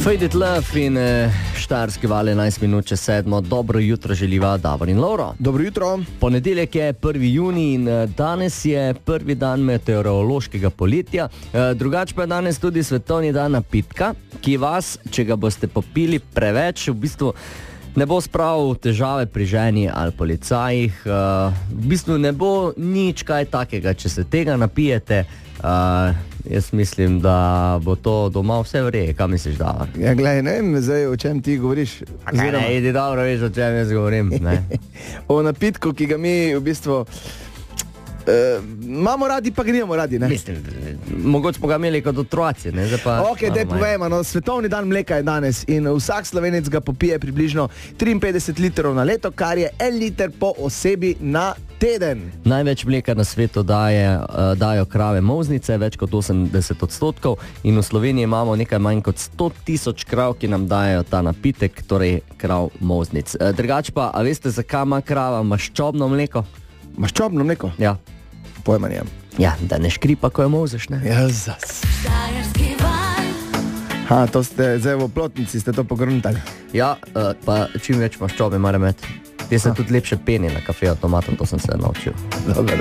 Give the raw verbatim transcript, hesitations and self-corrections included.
Faded Love in eh, Štajerski val enajst minut čez sedmo. Dobro jutro želiva Davor in Lovro. Dobro jutro. Ponedeljek je prvi junij in eh, danes je prvi dan meteorološkega poletja. Eh, drugače pa je danes tudi svetovni dan napitka, ki vas, če ga boste popili preveč, v bistvu ne bo spravil težave pri ženi ali policajih. Uh, v bistvu ne bo nič kaj takega, če se tega napijete. Uh, jaz mislim, da bo to doma vse vreje. Kaj misliš, Davar? Ja, gledaj, ne vem zdaj, o čem ti govoriš. Kaj ne, idi dobro, veš, o čem jaz govorim. Ne? O napitku, ki ga mi v bistvu Uh, imamo radi, pa ga nimamo radi, ne? Mislim, mogoče smo ga imeli kot otroci, ne? Zdaj pa... Ok, daj povejmo, no, svetovni dan mleka je danes in vsak Slovenec ga popije približno triinpetdeset litrov na leto, kar je en liter po osebi na teden. Največ mleka na svetu daje, uh, dajo krave molznice, več kot osemdeset odstotkov, in v Sloveniji imamo nekaj manj kot sto tisoč krav, ki nam dajo ta napitek, torej krav molznic. Uh, drugače pa, a veste, zakaj ima krava maščobno mleko? Maščobno mleko? Ja. Pojma nijem. Ja, da ne škripa, ko jo molzeš, ne? Ja, zas. Ha, to ste, zdaj v Plotnici ste to pogruntali. Ja, uh, pa čim več maščobe mora imeti. Te se tudi lepše peni na kafe avtomatom, to sem se naučil. Dobro.